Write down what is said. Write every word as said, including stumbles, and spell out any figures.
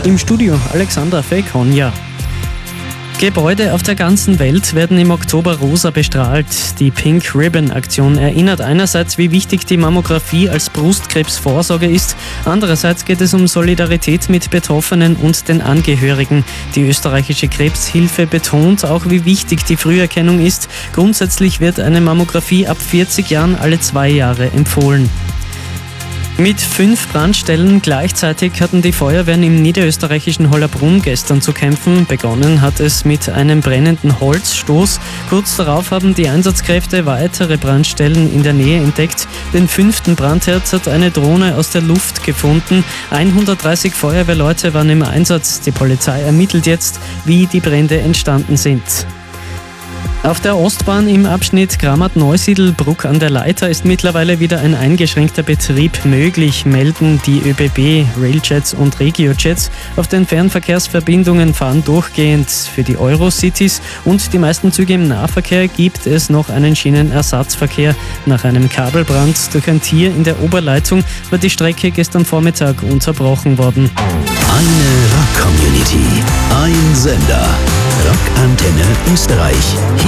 Im Studio Alexander Fekonja. Gebäude auf der ganzen Welt werden im Oktober rosa bestrahlt. Die Pink Ribbon Aktion erinnert einerseits, wie wichtig die Mammographie als Brustkrebsvorsorge ist. Andererseits geht es um Solidarität mit Betroffenen und den Angehörigen. Die österreichische Krebshilfe betont auch, wie wichtig die Früherkennung ist. Grundsätzlich wird eine Mammographie ab vierzig Jahren alle zwei Jahre empfohlen. Mit fünf Brandstellen gleichzeitig hatten die Feuerwehren im niederösterreichischen Hollabrunn gestern zu kämpfen. Begonnen hat es mit einem brennenden Holzstoß. Kurz darauf haben die Einsatzkräfte weitere Brandstellen in der Nähe entdeckt. Den fünften Brandherd hat eine Drohne aus der Luft gefunden. hundertdreißig Feuerwehrleute waren im Einsatz. Die Polizei ermittelt jetzt, wie die Brände entstanden sind. Auf der Ostbahn im Abschnitt Grammat-Neusiedl-Bruck an der Leitha ist mittlerweile wieder ein eingeschränkter Betrieb möglich, melden die ÖBB, Railjets und Regiojets. Auf den Fernverkehrsverbindungen fahren durchgehend. Für die Eurocities und die meisten Züge im Nahverkehr gibt es noch einen Schienenersatzverkehr. Nach einem Kabelbrand durch ein Tier in der Oberleitung war die Strecke gestern Vormittag unterbrochen worden. Eine Rock-Community, ein Sender. Rockantenne Österreich.